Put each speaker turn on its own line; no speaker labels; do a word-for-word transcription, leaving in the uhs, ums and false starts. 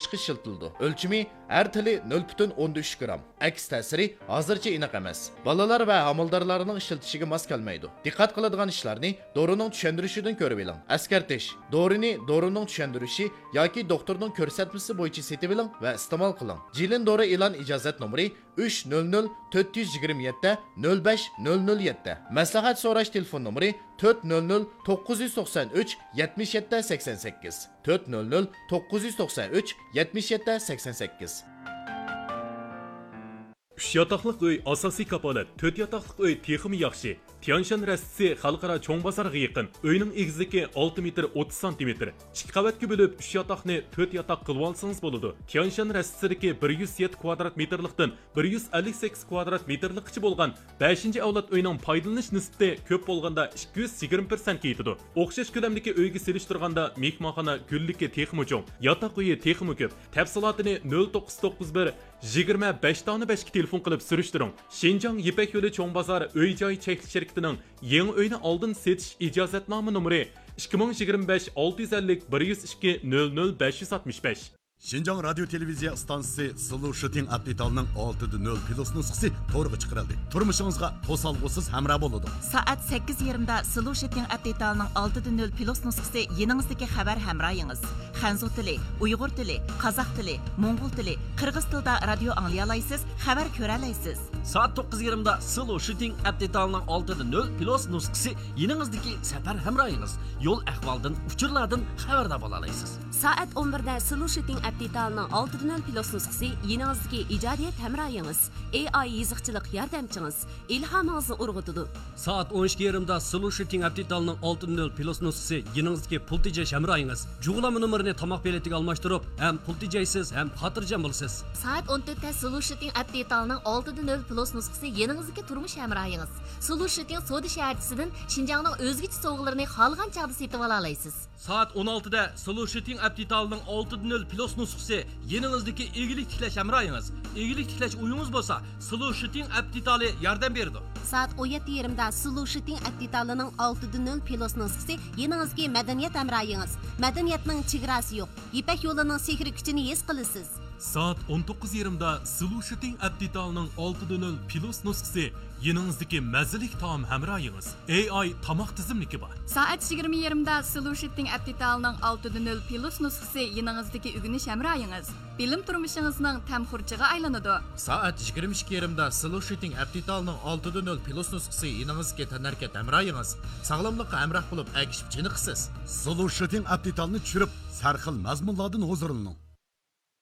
chiqish ishlatildi. O'lchimi har tili nol butun o'n uch gram. Aks ta'siri hozircha aniq emas. Balalar va amaldorlarning ishlatishiga mos kelmaydi. Diqqat qiladigan ishlarni dorining tushuntirishidan ko'rib oling. Askartish: dorini dorining tushuntirishi yoki doktorning ko'rsatmasi bo'yicha setib oling va iste'mol qiling. Jilin dori e'lon ijozat nomeri uch nol nol to'rt yuz yigirma yetti nol besh nol nol yetti. Maslahat so'rash telefon nomeri to'rt nol nol to'qqiz yuz to'qson uch yetmish yetti sakson sakkiz to'rt nol nol to'qqiz yuz to'qson uch yetmish yetti sakson sakkiz.
uch yotoqliq uy asosiy kapolat, to'rt yotoqliq uy texmi yaxshi. Tianshan rastisi xalqaro cho'ng bozorga yaqin. Uyning egizligi olti metr o'ttiz santimetr. ikki qavatga bo'lib uch yotoqni to'rt yotoq qilib olsangiz bo'ladi. Tianshan rastisidagi bir yuz yetti kvadrat metrlikdan bir yuz ellik sakkiz kvadrat metrlikcha bo'lgan beshinchi avlod uyning foydalanish nisbati ko'p bo'lganda ikki yuz yigirma persentga yetadi. O'xshash ko'lamdagi uyga selishtirganda mehmonxona gulligi texmi cho'ng, yotoq uyi texmi ko'p. Tafsilotini nol to'qqiz to'qqiz bir yigirma besh besh ga telefon qilib surishtiring. Shinjang Yipak yo'li cho'ng bozor uy joy cheklik shirkatining yangi uyni oldin setish ijozatnoma nomeri ikki ming yigirma besh olti yuz ellik bir yuz ikki nol nol besh yuz oltmish besh.
Şinjan Radyo Televiziya stansiyasi Sulu Shooting Update'ning olti nol plus nusxasi to'g'ri chiqarildi. Turmushingizga to'salg'usiz hamroh bo'ladi.
Soat sakkiz yarimda Sulu Shooting Update'ning olti nol plus nusxasi yeningizdagi xabar hamrohingiz. Xanzu tili, Uyg'ur tili, Qozoq tili, Mo'ng'ul tili, Qirg'iz tilida radio anglay olasiz, xabar ko'ra olasiz.
Soat to'qqiz yarimda Sulu Shooting Update'ning olti nol plus nusxasi yeningizdagi safar hamrohingiz. Yo'l ahvoldan, uchurlardan xabardor bo'la olasiz.
Soat o'n birda Sulu Shooting Update'ning olti nol plus nusxasi yeningizdagi ijodiyat hamrohingiz, A I yiziqchilik yordamchingiz, ilhomingizni urg'utadi.
Soat o'n ikki yarimda Sulu Shooting Update'ning olti nol plus nusxasi yeningizdagi pul tejash hamrohingiz. Jug'lama nomerini tomoq beletiga almashtirib, ham pul tejaysiz, ham xotirjam bo'lasiz.
Soat o'n to'rtda Sulu Shooting Update'ning olti nol plus nusxasi yeningizdagi turmush hamrohingiz. Sulu Shooting Soda shaharchisidan Shinjongning o'zgacha sovg'alarini xohlagan chog'da setib ola olasiz.
Soat o'n oltida Sulu Shooting Update'ning olti nol plus nusxasi yeningizdagi egillik tiklash hamrohingiz. Egillik tiklash uyingiz bo'lsa, Sulu Shooting Update'li yordam berdi.
Soat o'n yetti yarimda Sulu Shooting Update'ning olti nol plus nusxasi yeningizdagi madaniyat hamrohingiz. Madaniyatning chegarasi yo'q. Yipak yo'lining sehri kuchini his qilasiz.
Soat o'n to'qqiz yarimda Sulu Shooting Update'ning olti nol plus nusxasi yeningizdagi mazalik taom hamrohingiz. A I tomoq tizimligi bor.
Soat yigirma yarimda Sulu Shooting Update'ning olti nol plus nusxasi yeningizdagi o'g'inish hamrohingiz. Bilim turmushingizning tamxurchiga aylanadi.
Soat yigirma ikki yarimda Sulu Shooting Update'ning olti nol plus nusxasi yeningizga tanarkat hamrohingiz. Sog'lomlikqa hamroh bo'lib, agishib chiniqsiz.
Sulu Shooting Update'ni tushirib, sarxil mazmunlardan huzurlaning.